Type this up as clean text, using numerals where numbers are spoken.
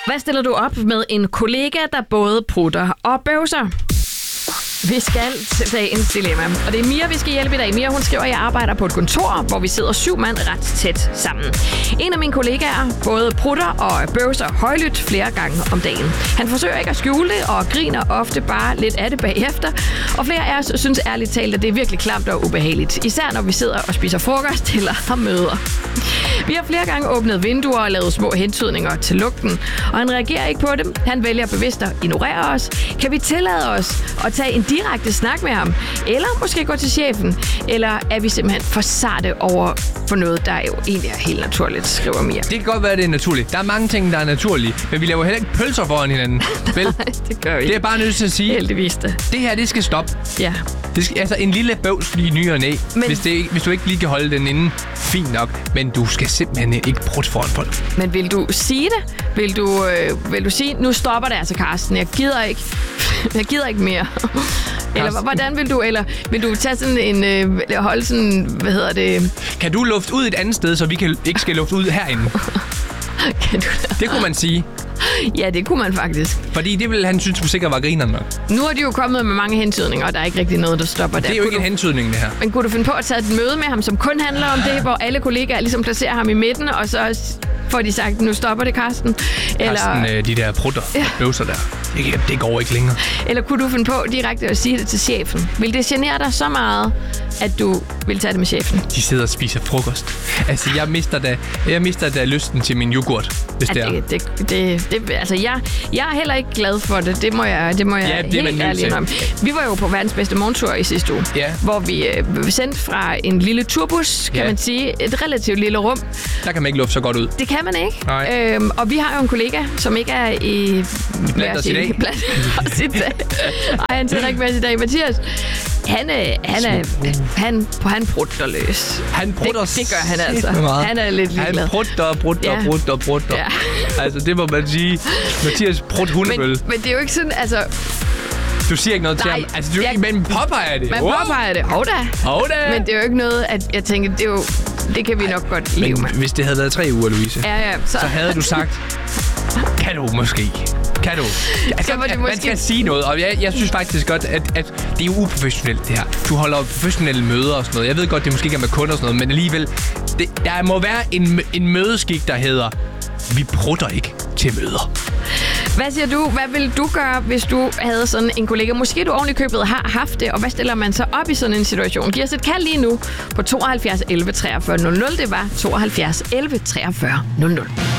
Hvad stiller du op med en kollega, der både prutter og bøvser? Vi skal til dagens dilemma, og det er Mia, vi skal hjælpe i dag. Mia, hun skriver, at jeg arbejder på et kontor, hvor vi sidder 7 mand ret tæt sammen. En af mine kollegaer både prutter og bøvser højlydt flere gange om dagen. Han forsøger ikke at skjule det og griner ofte bare lidt af det bagefter. Og flere af os synes ærligt talt, at det er virkelig klamt og ubehageligt. Især når vi sidder og spiser frokost eller har møder. Vi har flere gange åbnet vinduer og lavet små hentydninger til lugten, og han reagerer ikke på dem. Han vælger bevidst at ignorere os. Kan vi tillade os at tage en direkte snak med ham? Eller måske gå til chefen? Eller er vi simpelthen for sarte over for noget, der jo egentlig er helt naturligt, skriver Mia. Det kan godt være, det er naturligt. Der er mange ting, der er naturlige, men vi laver heller ikke pølser foran hinanden. Vel? Nej, det gør vi ikke. Det er bare nødt til at sige. Heldigvis det. Det her, det skal stoppe. Ja. Det skal, altså en lille bøvs i ny og næ. Hvis du ikke lige kan holde den inde, fint nok. Men du skal simpelthen ikke prutte foran folk. Men vil du sige det? Vil du sige, nu stopper det altså, Karsten. Jeg gider ikke mere. Eller hvordan vil du? Eller vil du tage sådan en... holde sådan... Hvad hedder det? Kan du lufte ud et andet sted, så vi ikke skal lufte ud herinde? Kan du? Det kunne man sige. Ja, det kunne man faktisk. Fordi det ville han synes, sikkert var grineren nok. Nu er de jo kommet med mange hentydninger, og der er ikke rigtig noget, der stopper der. Det er jo ikke en hentydning, det her. Men kunne du finde på at tage et møde med ham, som kun handler om det, hvor alle kollegaer ligesom placerer ham i midten, og så får de sagt, nu stopper det, Karsten? Karsten, de der prutter og bøvser der. Det går ikke længere. Eller kunne du finde på direkte at sige det til chefen? Vil det genere dig så meget, at du vil tage det med chefen? De sidder og spiser frokost. Altså, jeg mister da lysten til min yoghurt, hvis det er. Altså, jeg er heller ikke glad for det. Det må jeg helt ærligt indrømme. Vi var jo på verdens bedste morgentur i sidste uge, hvor vi sendte fra en lille turbus, kan man sige. Et relativt lille rum. Der kan man ikke lufte så godt ud. Det kan man ikke. Og vi har jo en kollega, som ikke er i... Blandt os i dag. Ej, han tænder ikke med os i dag. Mathias, han prutter løs. Han prutter det gør han altså. Han er lidt ligeglad. Han prutter. Ja. Altså, det må man sige. Mathias prut hundebølle. Men det er jo ikke sådan, altså... Du siger ikke noget til ham. Altså, men påpeger det. Man påpeger det. Hov da. Men det er jo ikke noget, at jeg tænker, det kan vi nok godt leve med. Hvis det havde været 3 uger, Louise, så havde du sagt, kan du måske? Kan du? Altså, man skal sige noget, og jeg synes faktisk godt, at det er jo uprofessionelt, det her. Du holder professionelle møder og sådan noget. Jeg ved godt, det måske ikke er med kunder og sådan noget, men alligevel, der må være en mødeskik, der hedder, vi prutter ikke til møder. Hvad siger du? Hvad ville du gøre, hvis du havde sådan en kollega? Måske du oven i købet har haft det, og hvad stiller man så op i sådan en situation? Giv os et kald lige nu på 72 11 43 00. Det var 72 11 43 00.